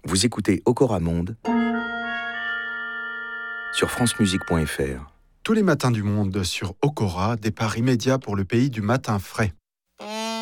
Vous écoutez Okora Monde sur francemusique.fr. Tous les matins du monde sur Okora, départ immédiat pour le pays du matin frais.